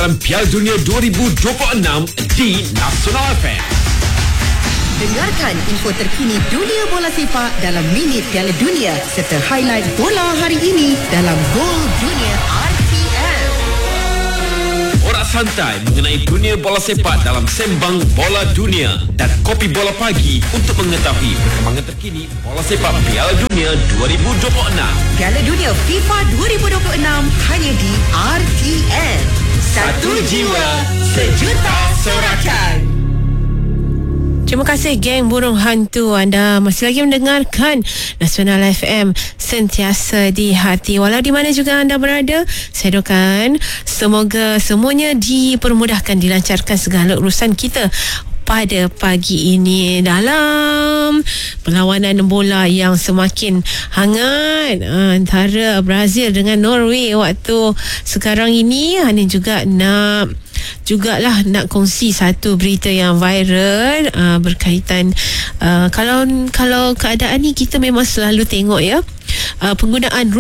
kejuaraan Piala Dunia 2026 di Nasional FM. Dengarkan info terkini dunia bola sepak dalam Minit Piala Dunia serta highlight bola hari ini dalam Gol Dunia RTM. Borak santai mengenai dunia bola sepak dalam Sembang Bola Dunia dan Kopi Bola Pagi untuk mengetahui perkembangan terkini bola sepak Piala Dunia 2026. Piala Dunia FIFA 2026 hanya di RTM. Satu jiwa, sejuta sorakan. Terima kasih geng burung hantu. Anda masih lagi mendengarkan Nasional FM, sentiasa di hati. Walau di mana juga anda berada, saya doakan semoga semuanya dipermudahkan, dilancarkan segala urusan kita pada pagi ini dalam perlawanan bola yang semakin hangat antara Brazil dengan Norway waktu sekarang ini. Hanya juga nak kongsi satu berita yang viral berkaitan kalau keadaan ni kita memang selalu tengok ya, penggunaan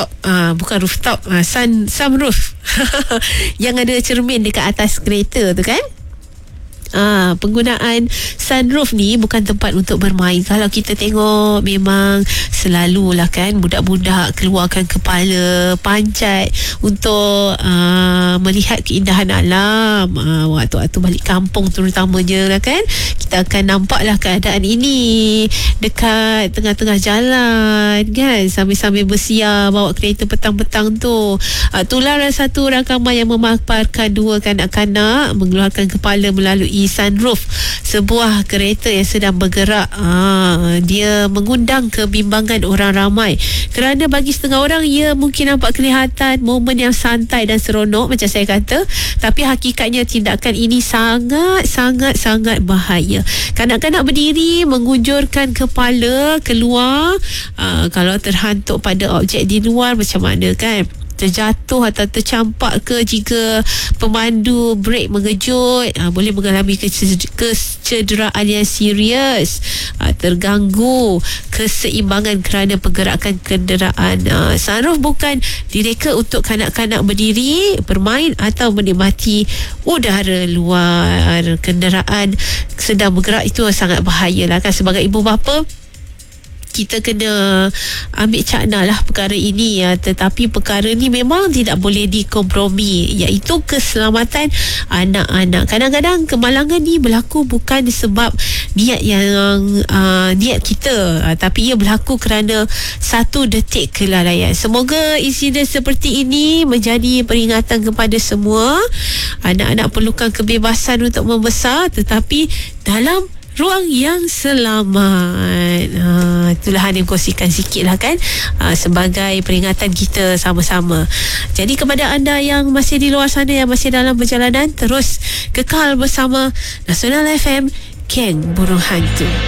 sunroof yang ada cermin dekat atas kereta tu kan. Penggunaan sunroof ni bukan tempat untuk bermain. Kalau kita tengok memang selalulah kan budak-budak keluarkan kepala, pancat untuk melihat keindahan alam waktu-waktu balik kampung terutamanya lah kan. Kita akan nampaklah keadaan ini dekat tengah-tengah jalan kan, sambil-sambil bersiar bawa kereta petang-petang tu. Itulah satu rakaman yang memaparkan dua kanak-kanak mengeluarkan kepala melalui sunroof sebuah kereta yang sedang bergerak. Dia mengundang kebimbangan orang ramai kerana bagi setengah orang ia mungkin nampak kelihatan momen yang santai dan seronok macam saya kata, tapi hakikatnya tindakan ini sangat bahaya. Kanak-kanak berdiri mengunjurkan kepala keluar. Kalau terhantuk pada objek di luar macam mana kan, terjatuh atau tercampak ke jika pemandu brek mengejut, boleh mengalami kecederaan yang serius, terganggu keseimbangan kerana pergerakan kenderaan. Sunroof bukan direka untuk kanak-kanak berdiri, bermain atau menikmati udara luar. Kenderaan sedang bergerak itu sangat bahaya lah kan. Sebagai ibu bapa, kita kena ambil cakna lah perkara ini ya. Tetapi perkara ni memang tidak boleh dikompromi, iaitu keselamatan anak-anak. Kadang-kadang kemalangan ni berlaku bukan sebab niat kita, tapi ia berlaku kerana satu detik kelalaian. Semoga insiden seperti ini menjadi peringatan kepada semua. Anak-anak perlukan kebebasan untuk membesar, tetapi dalam ruang yang selamat. Itulah Hanim kongsikan sikit lah kan, sebagai peringatan kita sama-sama. Jadi kepada anda yang masih di luar sana, yang masih dalam perjalanan, terus kekal bersama Nasional FM, geng burung hantu.